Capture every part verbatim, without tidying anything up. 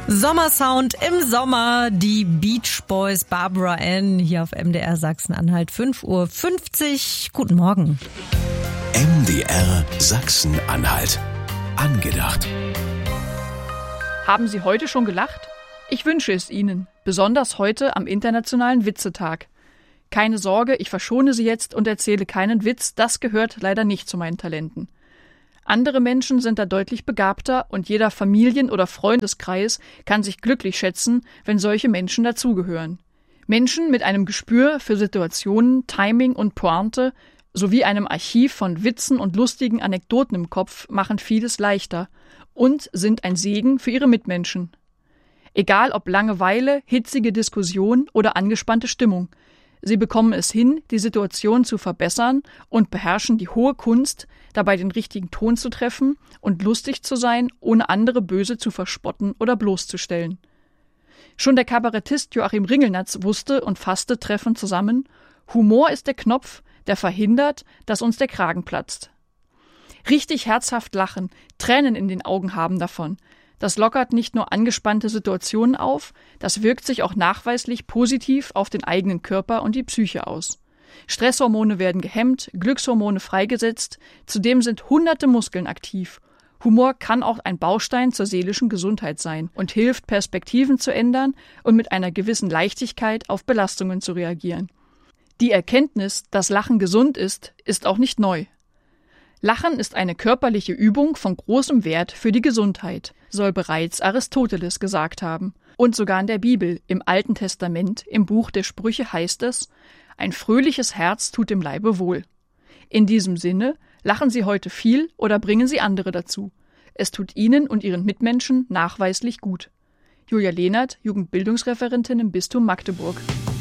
Sommersound im Sommer, die Beach Boys, Barbara Ann, hier auf M D R Sachsen-Anhalt, fünf Uhr fünfzig. Guten Morgen. M D R Sachsen-Anhalt. Angedacht. Haben Sie heute schon gelacht? Ich wünsche es Ihnen, besonders heute am Internationalen Witzetag. Keine Sorge, ich verschone Sie jetzt und erzähle keinen Witz, das gehört leider nicht zu meinen Talenten. Andere Menschen sind da deutlich begabter und jeder Familien- oder Freundeskreis kann sich glücklich schätzen, wenn solche Menschen dazugehören. Menschen mit einem Gespür für Situationen, Timing und Pointe sowie einem Archiv von Witzen und lustigen Anekdoten im Kopf machen vieles leichter und sind ein Segen für ihre Mitmenschen. Egal ob Langeweile, hitzige Diskussion oder angespannte Stimmung, sie bekommen es hin, die Situation zu verbessern und beherrschen die hohe Kunst, dabei den richtigen Ton zu treffen und lustig zu sein, ohne andere böse zu verspotten oder bloßzustellen. Schon der Kabarettist Joachim Ringelnatz wusste und fasste treffend zusammen: Humor ist der Knopf, der verhindert, dass uns der Kragen platzt. Richtig herzhaft lachen, Tränen in den Augen haben davon. Das lockert nicht nur angespannte Situationen auf, das wirkt sich auch nachweislich positiv auf den eigenen Körper und die Psyche aus. Stresshormone werden gehemmt, Glückshormone freigesetzt, zudem sind hunderte Muskeln aktiv. Humor kann auch ein Baustein zur seelischen Gesundheit sein und hilft, Perspektiven zu ändern und mit einer gewissen Leichtigkeit auf Belastungen zu reagieren. Die Erkenntnis, dass Lachen gesund ist, ist auch nicht neu. Lachen ist eine körperliche Übung von großem Wert für die Gesundheit, soll bereits Aristoteles gesagt haben. Und sogar in der Bibel, im Alten Testament, im Buch der Sprüche heißt es: Ein fröhliches Herz tut dem Leibe wohl. In diesem Sinne, lachen Sie heute viel oder bringen Sie andere dazu. Es tut Ihnen und Ihren Mitmenschen nachweislich gut. Julia Lehnert, Jugendbildungsreferentin im Bistum Magdeburg.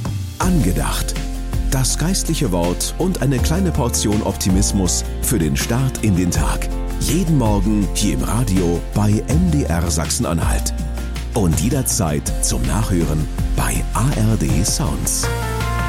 Angedacht. Das geistliche Wort und eine kleine Portion Optimismus für den Start in den Tag. Jeden Morgen hier im Radio bei M D R Sachsen-Anhalt. Und jederzeit zum Nachhören bei A R D Sounds.